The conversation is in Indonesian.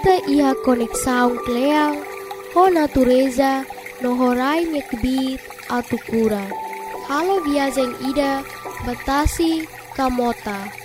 Te iha konexaung kleang, ho natureza, no horai nyekbit atukura. Halo viajeng ida, batasi kamota.